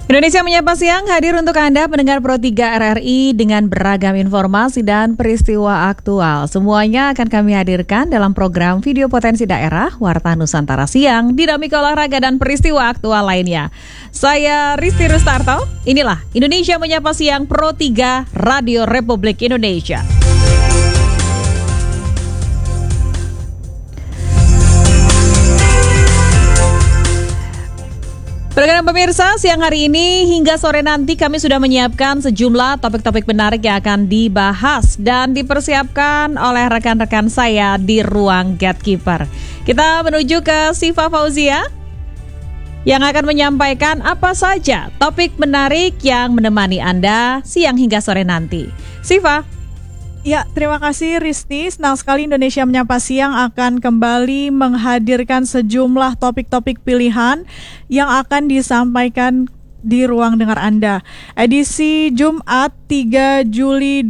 Indonesia Menyapa Siang hadir untuk Anda pendengar Pro 3 RRI dengan beragam informasi dan peristiwa aktual. Semuanya akan kami hadirkan dalam program Video Potensi Daerah, Warta Nusantara Siang, Dinamika Olahraga dan peristiwa aktual lainnya. Saya Risti Rustarto, inilah Indonesia Menyapa Siang Pro 3 Radio Republik Indonesia. Perkenalkan pemirsa, siang hari ini hingga sore nanti kami sudah menyiapkan sejumlah topik-topik menarik yang akan dibahas dan dipersiapkan oleh rekan-rekan saya di ruang Gatekeeper. Kita menuju ke Siva Fauzia yang akan menyampaikan apa saja topik menarik yang menemani Anda siang hingga sore nanti. Siva. Ya, terima kasih Risti. Senang sekali Indonesia Menyapa Siang akan kembali menghadirkan sejumlah topik-topik pilihan yang akan disampaikan di ruang dengar Anda. Edisi Jumat 3 Juli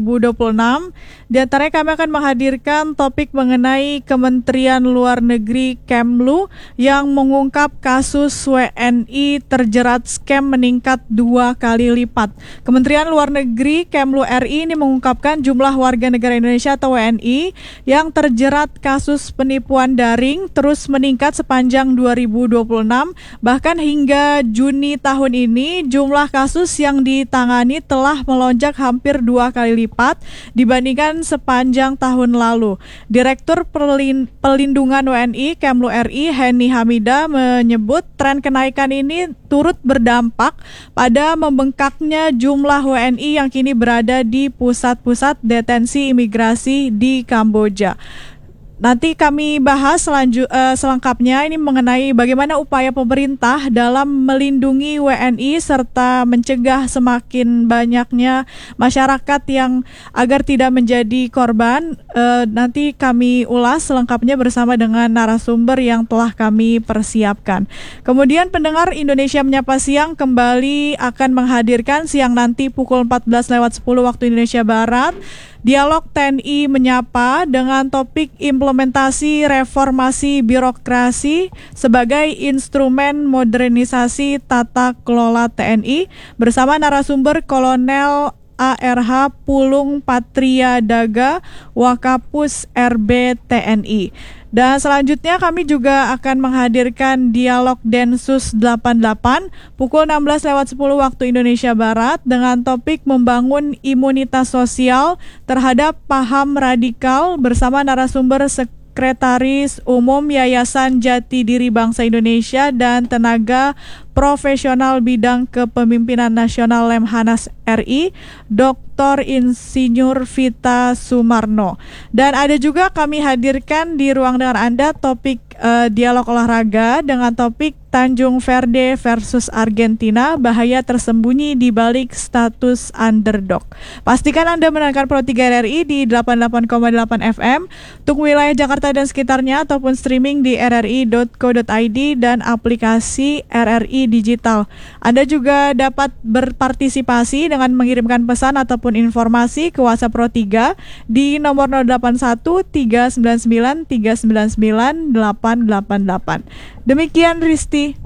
2026. Di antaranya kami akan menghadirkan topik mengenai Kementerian Luar Negeri Kemlu yang mengungkap kasus WNI terjerat scam meningkat 2 kali lipat. Kementerian Luar Negeri Kemlu RI ini mengungkapkan jumlah warga negara Indonesia atau WNI yang terjerat kasus penipuan daring terus meningkat sepanjang 2026. Bahkan hingga Juni tahun ini jumlah kasus yang ditangani telah melonjak hampir 2 kali lipat dibandingkan sepanjang tahun lalu. Direktur Pelindungan WNI Kemlu RI Heni Hamida menyebut tren kenaikan ini turut berdampak pada membengkaknya jumlah WNI yang kini berada di pusat-pusat detensi imigrasi di Kamboja. Nanti kami bahas selengkapnya ini mengenai bagaimana upaya pemerintah dalam melindungi WNI serta mencegah semakin banyaknya masyarakat yang agar tidak menjadi korban. Nanti kami ulas selengkapnya bersama dengan narasumber yang telah kami persiapkan. Kemudian pendengar Indonesia Menyapa Siang kembali akan menghadirkan siang nanti pukul 14.10 waktu Indonesia Barat Dialog TNI Menyapa dengan topik implementasi reformasi birokrasi sebagai instrumen modernisasi tata kelola TNI bersama narasumber Kolonel ARH Pulung Patria Daga, Wakapus RB TNI. Dan selanjutnya kami juga akan menghadirkan Dialog Densus 88 pukul 16.10 waktu Indonesia Barat dengan topik membangun imunitas sosial terhadap paham radikal bersama narasumber Sekretaris Umum Yayasan Jati Diri Bangsa Indonesia dan tenaga profesional bidang kepemimpinan nasional Lemhanas RI, Dr. Insinyur Vita Sumarno. Dan ada juga kami hadirkan di ruang dengar Anda topik dialog olahraga dengan topik Tanjung Verde versus Argentina, bahaya tersembunyi di balik status underdog. Pastikan Anda mendengarkan Pro 3 RRI di 88,8 FM untuk wilayah Jakarta dan sekitarnya ataupun streaming di rri.co.id dan aplikasi RRI Digital. Anda juga dapat berpartisipasi dengan mengirimkan pesan ataupun informasi ke WhatsApp Pro 3 di nomor 081 399 399 888. Demikian Risti.